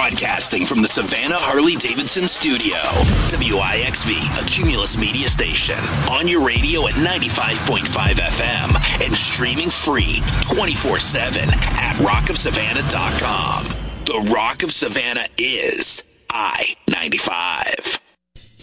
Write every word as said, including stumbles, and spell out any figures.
Broadcasting from the Savannah Harley-Davidson studio. W I X V, a Cumulus media station. On your radio at ninety-five point five F M and streaming free twenty-four seven at rock of savannah dot com. The Rock of Savannah is I ninety-five.